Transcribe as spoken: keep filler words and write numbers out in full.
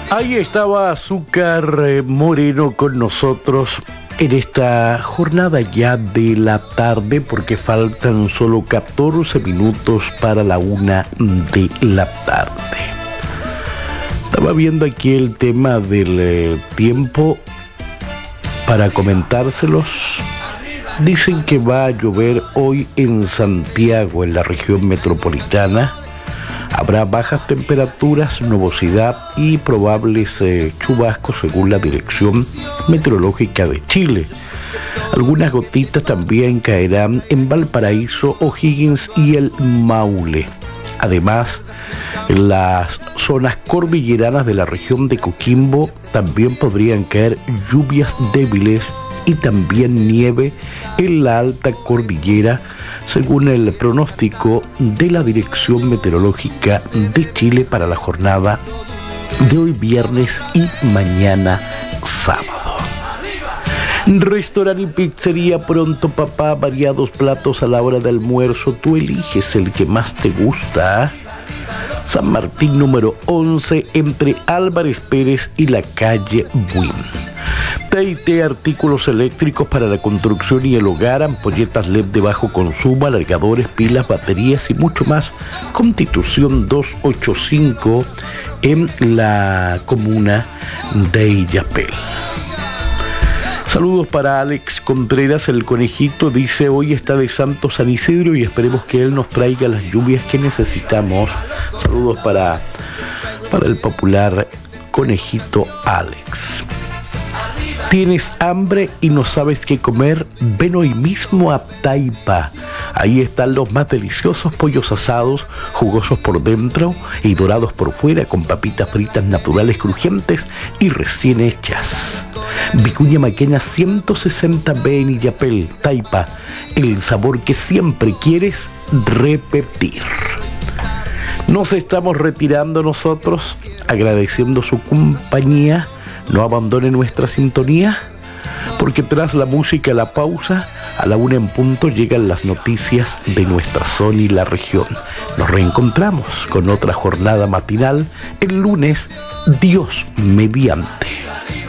Ahí estaba Azúcar eh, Moreno con nosotros en esta jornada ya de la tarde, porque faltan solo catorce minutos para la una de la tarde. Estaba viendo aquí el tema del eh, tiempo para comentárselos. Dicen que va a llover hoy en Santiago, en la región metropolitana. Habrá bajas temperaturas, nubosidad y probables eh, chubascos según la Dirección Meteorológica de Chile. Algunas gotitas también caerán en Valparaíso, O'Higgins y el Maule. Además, en las zonas cordilleranas de la región de Coquimbo también podrían caer lluvias débiles y también nieve en la alta cordillera, según el pronóstico de la Dirección Meteorológica de Chile para la jornada de hoy viernes y mañana sábado. Restaurante y pizzería Pronto Papá, variados platos a la hora de almuerzo, tú eliges el que más te gusta. San Martín número once, entre Álvarez Pérez y la calle Buin. T y T, artículos eléctricos para la construcción y el hogar, ampolletas L E D de bajo consumo, alargadores, pilas, baterías y mucho más. Constitución doscientos ochenta y cinco en la comuna de Illapel. Saludos para Alex Contreras, el conejito, dice: hoy está de Santo San Isidro y esperemos que él nos traiga las lluvias que necesitamos. Saludos para, para el popular conejito Alex. ¿Tienes hambre y no sabes qué comer? Ven hoy mismo a Taipa. Ahí están los más deliciosos pollos asados, jugosos por dentro y dorados por fuera, con papitas fritas naturales, crujientes y recién hechas. Vicuña Maquena ciento sesenta B en Illapel. Taipa, el sabor que siempre quieres repetir. Nos estamos retirando nosotros, agradeciendo su compañía. No abandone nuestra sintonía, porque tras la música y la pausa, a la una en punto llegan las noticias de nuestra zona y la región. Nos reencontramos con otra jornada matinal el lunes, Dios mediante.